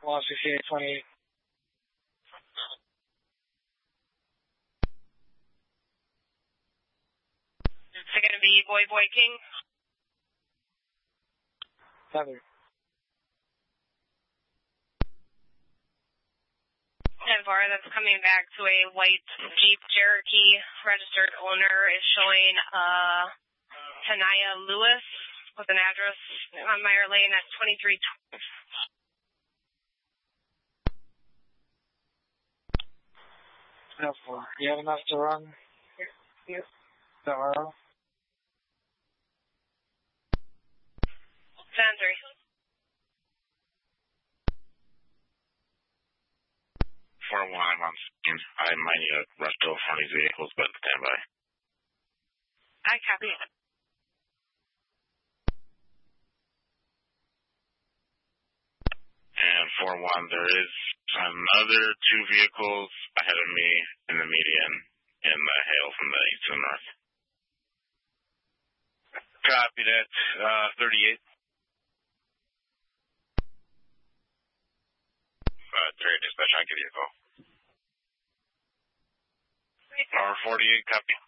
16828. Is it going to be Boy King? Feather. 10-4, that's coming back to a white Jeep Cherokee. Registered owner is showing Tanaya Lewis with an address on Meyer Lane at 2320. No, 4. You have enough to run? Yes. Tomorrow? 10-3. 4-1, I'm on scene. I might need a rush to front of these vehicles, but stand by. I copy. And 4-1, there is another 2 vehicles ahead of me in the median in the hail from the east to the north. Copy that, 38. 38 dispatch, I'll give you a call. R48, copy.